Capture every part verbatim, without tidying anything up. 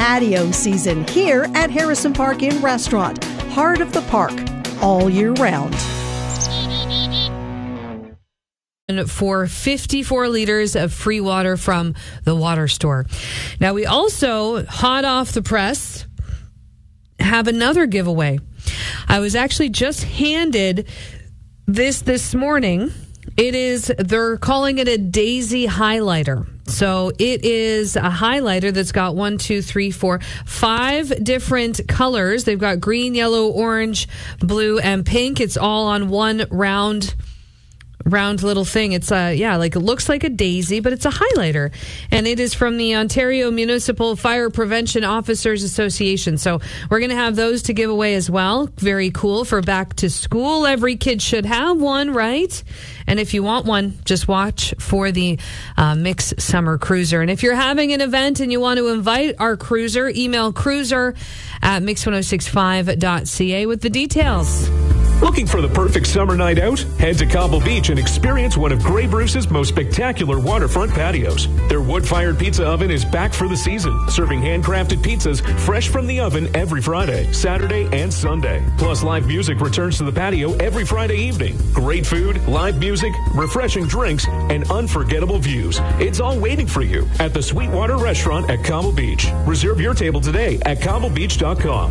patio season here at Harrison Park Inn Restaurant, heart of the park, all year round. For fifty-four liters of free water from the water store. Now, we also, hot off the press, have another giveaway. I was actually just handed this this morning. It is, they're calling it a Daisy highlighter. So it is a highlighter that's got one, two, three, four, five different colors. They've got green, yellow, orange, blue, and pink. It's all on one round round little thing. It's a, yeah, like it looks like a daisy, but it's a highlighter. And it is from the Ontario Municipal Fire Prevention Officers Association. So we're going to have those to give away as well. Very cool for back to school. Every kid should have one, right? And if you want one, just watch for the uh, Mix Summer Cruiser. And if you're having an event and you want to invite our cruiser, email cruiser at mix ten sixty-five dot c a with the details. Looking for the perfect summer night out? Head to Cobble Beach and experience one of Grey Bruce's most spectacular waterfront patios. Their wood-fired pizza oven is back for the season, serving handcrafted pizzas fresh from the oven every Friday, Saturday, and Sunday. Plus, live music returns to the patio every Friday evening. Great food, live music, refreshing drinks, and unforgettable views. It's all waiting for you at the Sweetwater Restaurant at Cobble Beach. Reserve your table today at cobble beach dot com.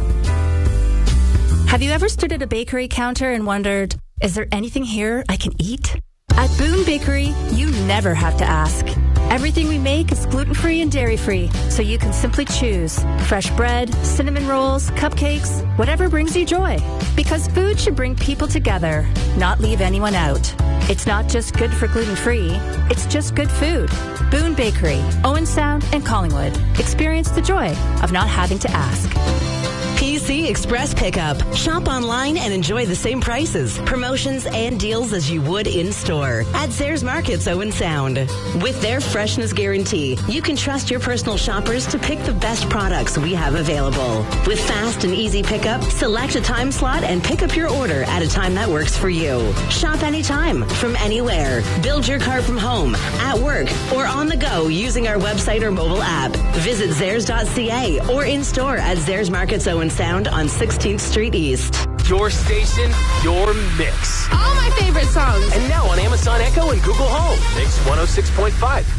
Have you ever stood at a bakery counter and wondered, is there anything here I can eat? At Boone Bakery, you never have to ask. Everything we make is gluten-free and dairy-free, so you can simply choose fresh bread, cinnamon rolls, cupcakes, whatever brings you joy. Because food should bring people together, not leave anyone out. It's not just good for gluten-free, it's just good food. Boone Bakery, Owen Sound, and Collingwood. Experience the joy of not having to ask. P C Express Pickup. Shop online and enjoy the same prices, promotions, and deals as you would in-store at Zehrs Markets Owen Sound. With their freshness guarantee, you can trust your personal shoppers to pick the best products we have available. With fast and easy pickup, select a time slot and pick up your order at a time that works for you. Shop anytime, from anywhere. Build your cart from home, at work, or on the go using our website or mobile app. Visit zehrs dot c a or in-store at Zehrs Markets Owen Sound on sixteenth Street East. Your station, your mix. All my favorite songs. And now on Amazon Echo and Google Home. Mix one oh six point five.